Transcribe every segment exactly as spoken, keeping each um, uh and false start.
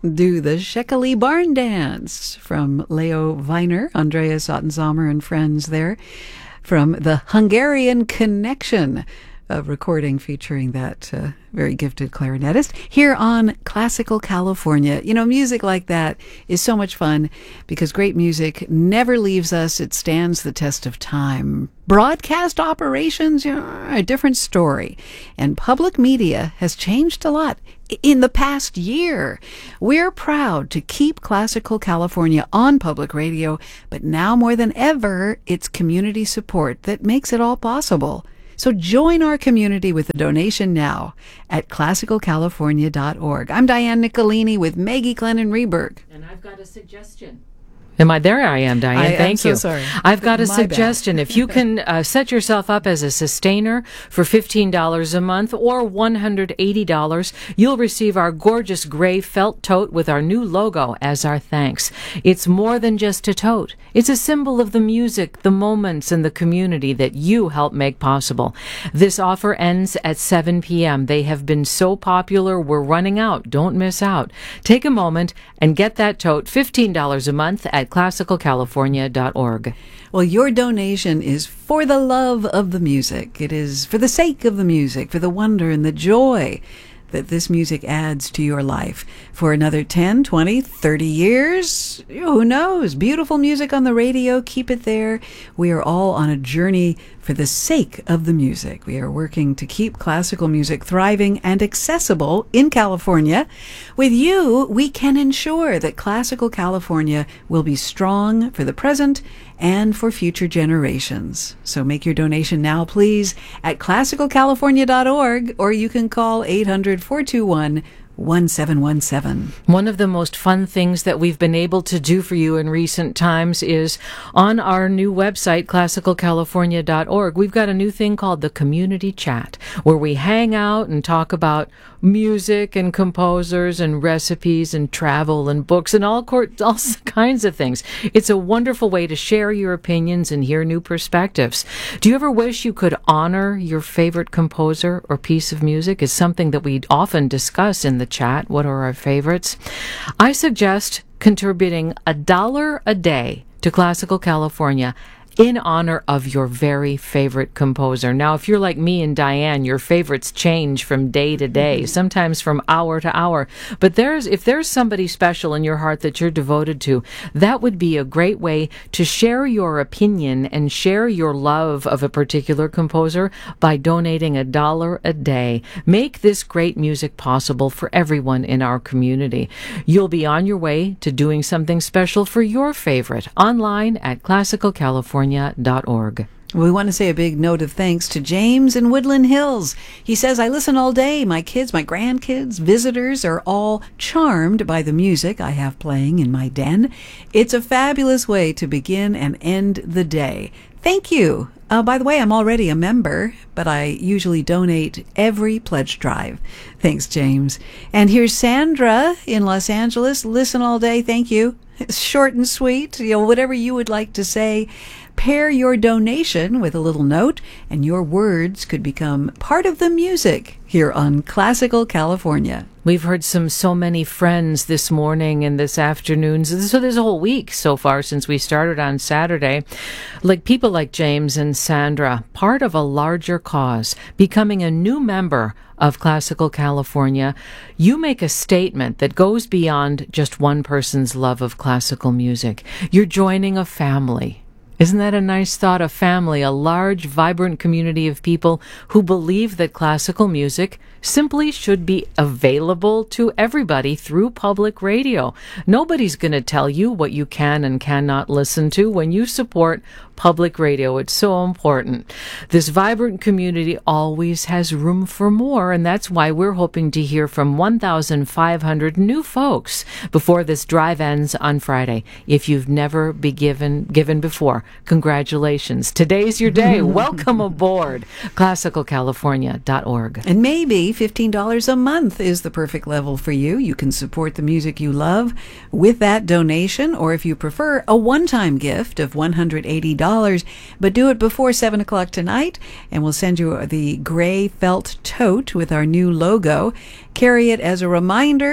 do the Shekeli Barn Dance from Leo Weiner, Andreas Ottensamer and friends there, from the Hungarian Connection, a recording featuring that uh, very gifted clarinetist here on Classical California. You know, music like that is so much fun because great music never leaves us. It stands the test of time. Broadcast operations, you know, a different story. And public media has changed a lot in the past year. We're proud to keep Classical California on public radio, but now more than ever, it's community support that makes it all possible. So join our community with a donation now at classical california dot org. I'm Diane Nicolini with Maggie Glennon Reberg. And I've got a suggestion. Am I there? I am, Diane. I, Thank I'm so you. Sorry. I've got a My suggestion. If you can uh, set yourself up as a sustainer for fifteen dollars a month or one hundred eighty dollars, you'll receive our gorgeous gray felt tote with our new logo as our thanks. It's more than just a tote. It's a symbol of the music, the moments, and the community that you help make possible. This offer ends at seven p.m. They have been so popular, we're running out. Don't miss out. Take a moment and get that tote, fifteen dollars a month at classical california dot org. Well, your donation is for the love of the music. It is for the sake of the music, for the wonder and the joy that this music adds to your life. For another ten, twenty, thirty years, who knows? Beautiful music on the radio, keep it there. We are all on a journey for the sake of the music. We are working to keep classical music thriving and accessible in California. With you, we can ensure that Classical California will be strong for the present and for future generations. So make your donation now, please, at classical california dot org, or you can call eight hundred, four two one, one seven one seven. One of the most fun things that we've been able to do for you in recent times is on our new website, classical california dot org, we've got a new thing called the Community Chat, where we hang out and talk about music and composers and recipes and travel and books and all, court, all kinds of things. It's a wonderful way to share your opinions and hear new perspectives. Do you ever wish you could honor your favorite composer or piece of music? It's something that we often discuss in the chat. What are our favorites? I suggest contributing a dollar a day to Classical California in honor of your very favorite composer. Now, if you're like me and Diane, your favorites change from day to day, sometimes from hour to hour. But there's if there's somebody special in your heart that you're devoted to, that would be a great way to share your opinion and share your love of a particular composer by donating a dollar a day. Make this great music possible for everyone in our community. You'll be on your way to doing something special for your favorite online at classical california dot org. We want to say a big note of thanks to James in Woodland Hills. He says, I listen all day. My kids, my grandkids, visitors are all charmed by the music I have playing in my den. It's a fabulous way to begin and end the day. Thank you. Uh, by the way, I'm already a member, but I usually donate every pledge drive. Thanks, James. And here's Sandra in Los Angeles. Listen all day. Thank you. It's short and sweet. You know, whatever you would like to say. Pair your donation with a little note, and your words could become part of the music here on Classical California. We've heard some so many friends this morning and this afternoon. So there's a whole week so far since we started on Saturday. Like people like James and Sandra, part of a larger cause, becoming a new member of Classical California. You make a statement that goes beyond just one person's love of classical music. You're joining a family. Isn't that a nice thought? A family, a large, vibrant community of people who believe that classical music simply should be available to everybody through public radio. Nobody's going to tell you what you can and cannot listen to when you support public radio. It's so important. This vibrant community always has room for more, and that's why we're hoping to hear from one thousand five hundred new folks before this drive ends on Friday. If you've never been given, given before, congratulations. Today's your day. Welcome aboard. classical california dot org. And maybe fifteen dollars a month is the perfect level for you. You can support the music you love with that donation, or if you prefer, a one-time gift of one hundred eighty dollars. But do it before seven o'clock tonight, and we'll send you the gray felt tote with our new logo. Carry it as a reminder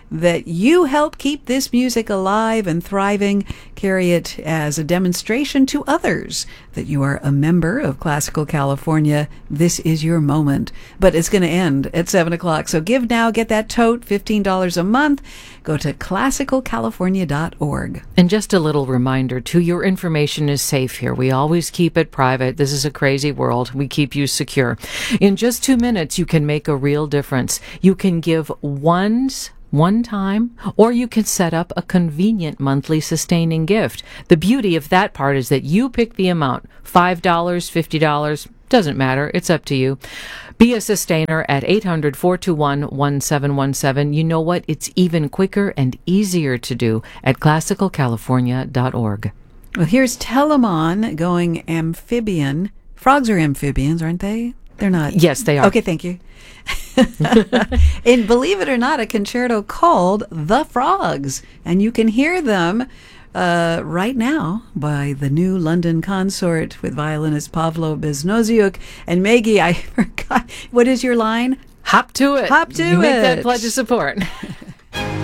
that you help keep this music alive and thriving. Carry it as a demonstration to others that you are a member of Classical California. This is your moment. But it's going to end at seven o'clock. So give now, get that tote, fifteen dollars a month. Go to classical california dot org. And just a little reminder, too, your information is safe here. We always keep it private. This is a crazy world. We keep you secure. In just two minutes, you can make a real difference. You can give once one time, or you can set up a convenient monthly sustaining gift. The beauty of that part is that you pick the amount. five dollars, fifty dollars, doesn't matter. It's up to you. Be a sustainer at eight hundred, four two one, one seven one seven. You know what? It's even quicker and easier to do at classical california dot org. Well, here's Telemon going amphibian. Frogs are amphibians, aren't they? They're not. Yes, they are. Okay, thank you. And believe it or not, a concerto called The Frogs. And you can hear them uh, right now by the new London Consort with violinist Pavlo Beznoziuk. And Maggie, I forgot, what is your line? Hop to it. Hop to you it. Make that pledge of support.